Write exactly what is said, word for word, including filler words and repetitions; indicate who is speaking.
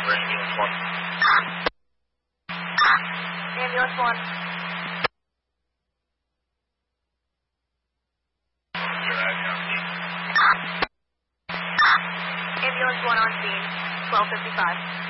Speaker 1: ambulance one.
Speaker 2: Ambulance one.
Speaker 1: You're arriving on scene.
Speaker 2: Ambulance one on scene. twelve fifty-five.